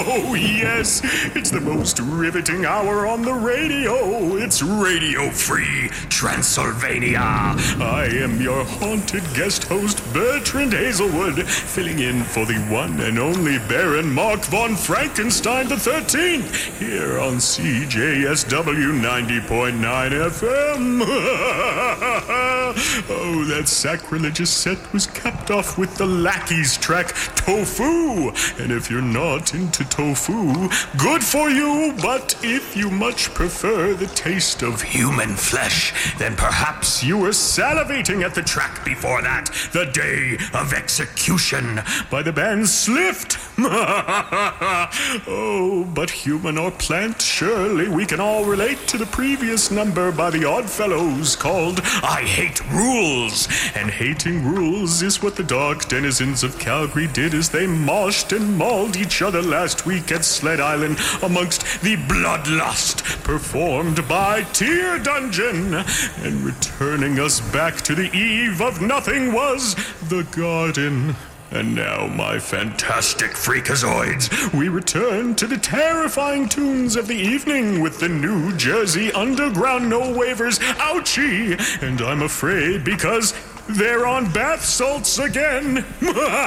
Oh, yes, it's the most riveting hour on the radio. It's Radio Free Transylvania. I am your haunted guest host, Bertrand Hazelwood, filling in for the one and only Baron Mark von Frankenstein the 13th, here on CJSW 90.9 FM. Oh, that sacrilegious set was capped off with the Lackeys track, Tofu. And if you're not into tofu, good for you, but if you much prefer the taste of human flesh, then perhaps you were salivating at the track before that, The Day of Execution by the band Slift. Oh, but human or plant, surely we can all relate to the previous number by the Oddfellows called I Hate Rules. And hating rules is what the dark denizens of Calgary did as they moshed and mauled each other last week at Sled Island amongst the bloodlust performed by Tear Dungeon. And returning us back to the eve of nothing was the garden. And now, my fantastic freakazoids, we return to the terrifying tunes of the evening with the New Jersey Underground No Waivers, Ouchie! And I'm afraid because they're on bath salts again.